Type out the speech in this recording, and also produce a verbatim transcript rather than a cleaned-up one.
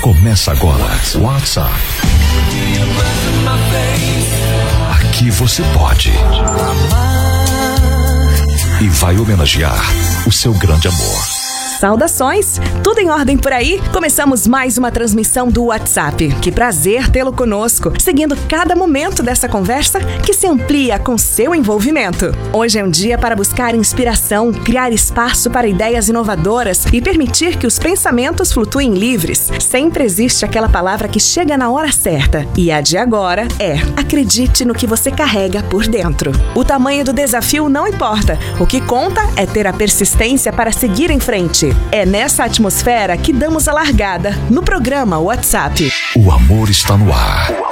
Começa agora. WhatsApp. Aqui você pode e vai homenagear o seu grande amor. Saudações! Tudo em ordem por aí? Começamos mais uma transmissão do WhatsApp. Que prazer tê-lo conosco, seguindo cada momento dessa conversa que se amplia com seu envolvimento. Hoje é um dia para buscar inspiração, criar espaço para ideias inovadoras e permitir que os pensamentos flutuem livres. Sempre existe aquela palavra que chega na hora certa. E a de agora é: acredite no que você carrega por dentro. O tamanho do desafio não importa. O que conta é ter a persistência para seguir em frente. É nessa atmosfera que damos a largada no programa WhatsApp. O amor está no ar.